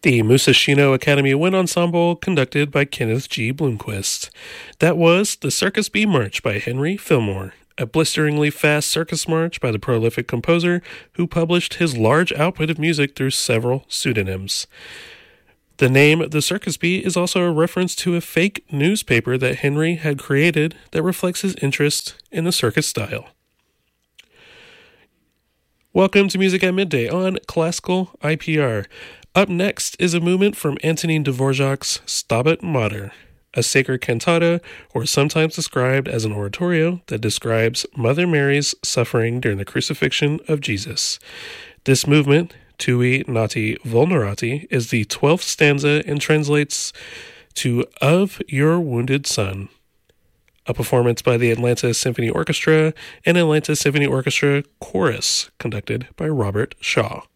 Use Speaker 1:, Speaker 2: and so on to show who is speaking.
Speaker 1: The Musashino Academy Wind Ensemble, conducted by Kenneth G. Bloomquist. That was The Circus Bee March by Henry Fillmore, a blisteringly fast circus march by the prolific composer who published his large output of music through several pseudonyms. The name The Circus Bee is also a reference to a fake newspaper that Henry had created that reflects his interest in the circus style. Welcome to Music at Midday on Classical IPR. Up next is a movement from Antonin Dvorak's Stabat Mater, a sacred cantata, or sometimes described as an oratorio that describes Mother Mary's suffering during the crucifixion of Jesus. This movement, Tui Nati Vulnerati, is the 12th stanza and translates to Of Your Wounded Son, a performance by the Atlanta Symphony Orchestra and Atlanta Symphony Orchestra Chorus, conducted by Robert Shaw.